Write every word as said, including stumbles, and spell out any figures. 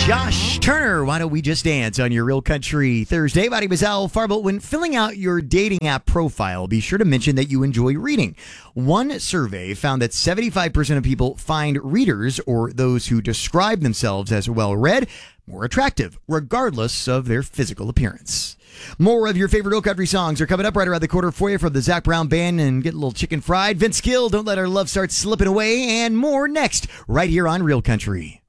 Josh Turner, why don't we just dance on your Real Country Thursday? My name is Al Farbo. When filling out your dating app profile, be sure to mention that you enjoy reading. One survey found that seventy-five percent of people find readers, or those who describe themselves as well-read, more attractive, regardless of their physical appearance. More of your favorite Real Country songs are coming up right around the corner for you from the Zac Brown Band, and get a little chicken fried. Vince Gill, Don't Let Our Love Start Slipping Away, and more next right here on Real Country.